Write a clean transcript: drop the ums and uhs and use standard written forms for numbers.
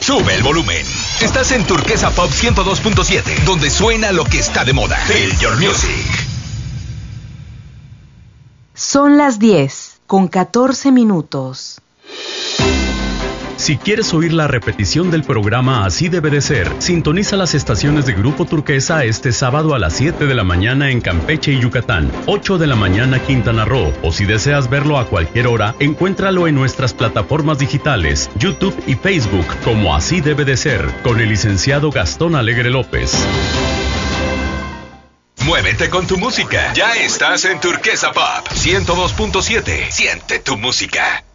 Sube el volumen. Estás en Turquesa Pop 102.7, donde suena lo que está de moda. Feel your music. Son las 10:14. Si quieres oír la repetición del programa Así Debe de Ser, sintoniza las estaciones de Grupo Turquesa este sábado a las 7 de la mañana en Campeche y Yucatán, 8 de la mañana Quintana Roo, o si deseas verlo a cualquier hora, encuéntralo en nuestras plataformas digitales, YouTube y Facebook como Así Debe de Ser, con el licenciado Gastón Alegre López. Muévete con tu música. Ya estás en Turquesa Pop 102.7. Siente tu música.